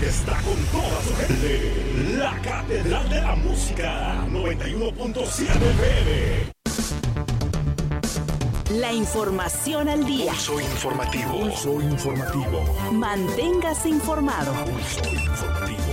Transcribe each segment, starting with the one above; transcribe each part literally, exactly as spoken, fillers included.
que está con toda su gente. La Catedral de la Música, noventa y uno punto siete F M. La información al día. Pulso informativo. Pulso informativo. Manténgase informado. Pulso informativo.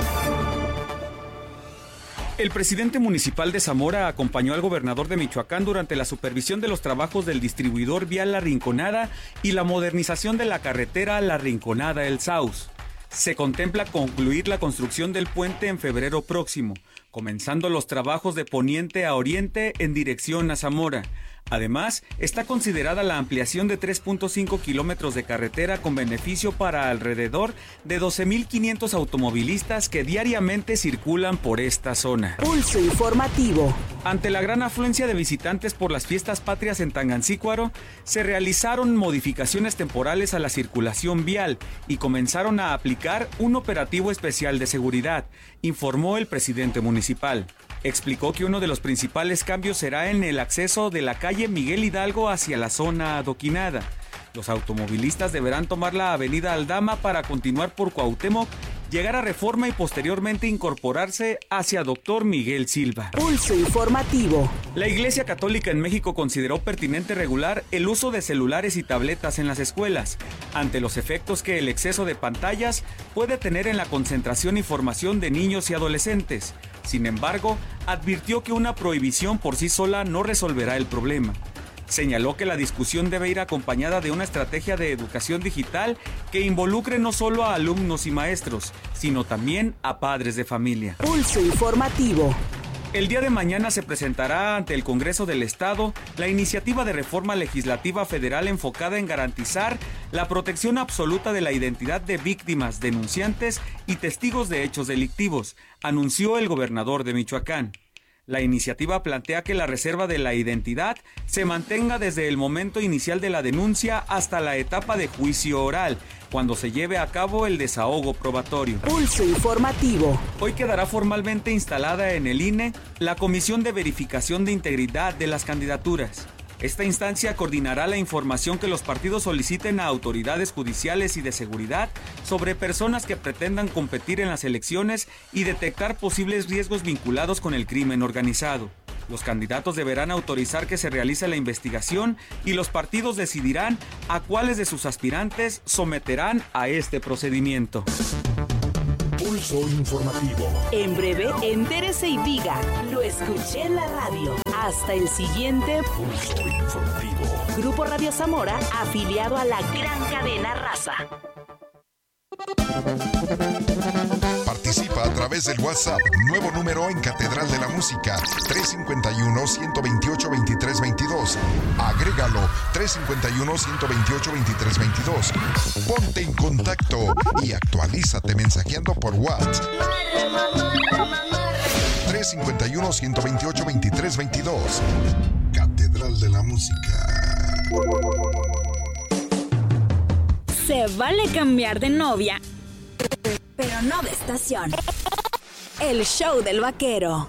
El presidente municipal de Zamora acompañó al gobernador de Michoacán durante la supervisión de los trabajos del distribuidor vial La Rinconada y la modernización de la carretera La Rinconada-El Sauz. Se contempla concluir la construcción del puente en febrero próximo, comenzando los trabajos de poniente a oriente en dirección a Zamora. Además, está considerada la ampliación de tres punto cinco kilómetros de carretera con beneficio para alrededor de doce mil quinientos automovilistas que diariamente circulan por esta zona. Pulso informativo. Ante la gran afluencia de visitantes por las fiestas patrias en Tangancícuaro, se realizaron modificaciones temporales a la circulación vial y comenzaron a aplicar un operativo especial de seguridad, informó el presidente municipal. Explicó que uno de los principales cambios será en el acceso de la calle Miguel Hidalgo hacia la zona adoquinada. Los automovilistas deberán tomar la avenida Aldama para continuar por Cuauhtémoc, llegar a Reforma y posteriormente incorporarse hacia Doctor Miguel Silva. Pulso informativo. La Iglesia Católica en México consideró pertinente regular el uso de celulares y tabletas en las escuelas, ante los efectos que el exceso de pantallas puede tener en la concentración y formación de niños y adolescentes. Sin embargo, advirtió que una prohibición por sí sola no resolverá el problema. Señaló que la discusión debe ir acompañada de una estrategia de educación digital que involucre no solo a alumnos y maestros, sino también a padres de familia. Pulso informativo. El día de mañana se presentará ante el Congreso del Estado la iniciativa de reforma legislativa federal enfocada en garantizar la protección absoluta de la identidad de víctimas, denunciantes y testigos de hechos delictivos, anunció el gobernador de Michoacán. La iniciativa plantea que la reserva de la identidad se mantenga desde el momento inicial de la denuncia hasta la etapa de juicio oral, cuando se lleve a cabo el desahogo probatorio. Pulso informativo. Hoy quedará formalmente instalada en el I N E la Comisión de Verificación de Integridad de las Candidaturas. Esta instancia coordinará la información que los partidos soliciten a autoridades judiciales y de seguridad sobre personas que pretendan competir en las elecciones y detectar posibles riesgos vinculados con el crimen organizado. Los candidatos deberán autorizar que se realice la investigación y los partidos decidirán a cuáles de sus aspirantes someterán a este procedimiento. Pulso informativo. En breve, entérese y diga, lo escuché en la radio. Hasta el siguiente Pulso informativo. Grupo Radio Zamora, afiliado a la gran cadena Raza. Participa a través del WhatsApp, nuevo número en Catedral de la Música, tres cinco uno, uno veintiocho, veintitrés veintidós. Agrégalo, tres cinco uno, uno veintiocho, veintitrés veintidós. Ponte en contacto y actualízate mensajeando por WhatsApp. tres cinco uno, uno veintiocho, veintitrés veintidós. Catedral de la Música. Se vale cambiar de novia, pero no de estación. El show del vaquero.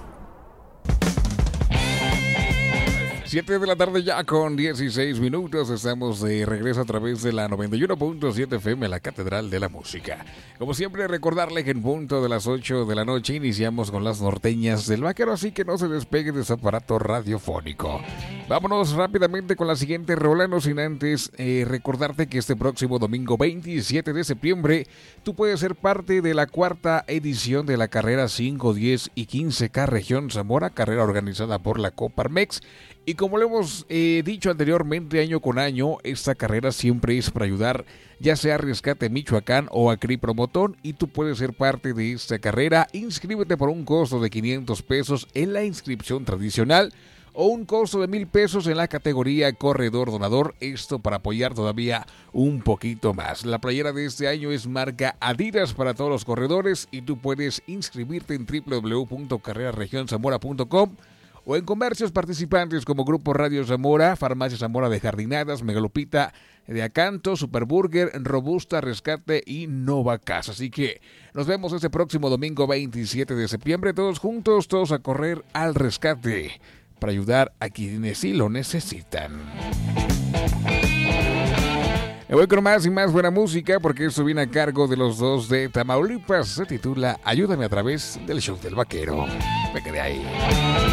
siete de la tarde ya con dieciséis minutos. Estamos de regreso a través de la noventa y uno punto siete F M, la Catedral de la Música. Como siempre, recordarle que en punto de las ocho de la noche iniciamos con las norteñas del vaquero, así que no se despegue de su aparato radiofónico. Vámonos rápidamente con la siguiente rola, no sin antes eh, recordarte que este próximo domingo veintisiete de septiembre tú puedes ser parte de la cuarta edición de la carrera cinco, diez y quince K Región Zamora, carrera organizada por la Coparmex. Y como lo hemos eh, dicho anteriormente, año con año, esta carrera siempre es para ayudar, ya sea a Rescate Michoacán o a C R I Promotón, y tú puedes ser parte de esta carrera. Inscríbete por un costo de quinientos pesos en la inscripción tradicional o un costo de mil pesos en la categoría Corredor Donador, esto para apoyar todavía un poquito más. La playera de este año es marca Adidas para todos los corredores y tú puedes inscribirte en doble u doble u doble u punto carrera región zamora punto com o en comercios participantes como Grupo Radio Zamora, Farmacia Zamora de Jardinadas, Megalopita de Acanto, Superburger, Robusta, Rescate y Novacas. Así que nos vemos este próximo domingo veintisiete de septiembre, todos juntos, todos a correr al rescate para ayudar a quienes sí lo necesitan. Me voy con más y más buena música porque esto viene a cargo de los dos de Tamaulipas. Se titula Ayúdame a través del show del vaquero. Me quedé ahí.